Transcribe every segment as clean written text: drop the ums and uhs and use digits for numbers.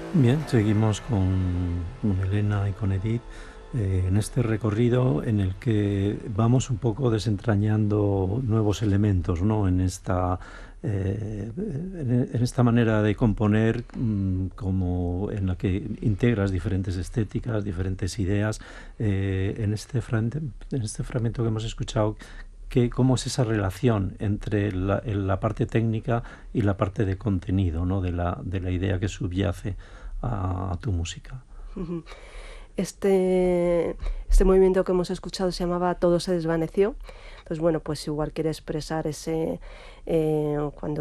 Bien, seguimos con Elena y con Edith en este recorrido en el que vamos un poco desentrañando nuevos elementos, ¿no? En esta manera de componer, como en la que integras diferentes estéticas, diferentes ideas. En este fragmento que hemos escuchado, cómo es esa relación entre la parte técnica y la parte de contenido, ¿no? De la idea que subyace a tu música. Ujú. Este movimiento que hemos escuchado se llamaba Todo se desvaneció. Entonces, bueno, pues igual quiere expresar cuando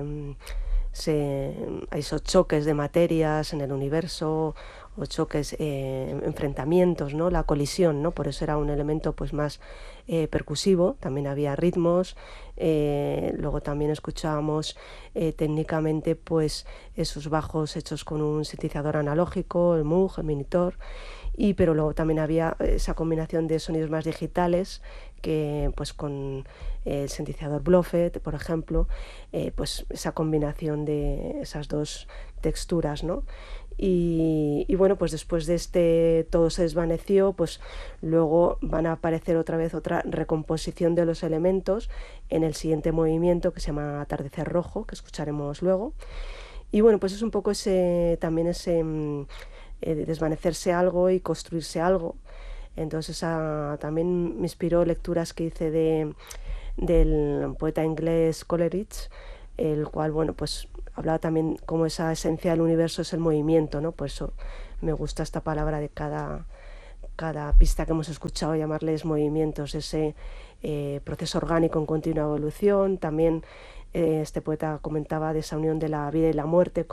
hay esos choques de materias en el universo o choques, enfrentamientos, ¿no? La colisión, ¿no? Por eso era un elemento pues más percusivo. También había ritmos. Luego también escuchábamos técnicamente pues esos bajos hechos con un sintetizador analógico, el Moog, el Minitor. Pero luego también había esa combinación de sonidos más digitales que pues con el sintetizador Bluffet, por ejemplo, pues esa combinación de esas dos texturas, ¿no? Y bueno, pues después de todo se desvaneció, pues luego van a aparecer otra vez otra recomposición de los elementos en el siguiente movimiento, que se llama Atardecer Rojo, que escucharemos luego. Y bueno, pues es un poco desvanecerse algo y construirse algo. Entonces también me inspiró lecturas que hice del poeta inglés Coleridge, el cual, bueno, pues hablaba también como esa esencia del universo es el movimiento, ¿no? Por eso me gusta esta palabra de cada pista que hemos escuchado, llamarles movimientos, ese proceso orgánico en continua evolución. También este poeta comentaba de esa unión de la vida y la muerte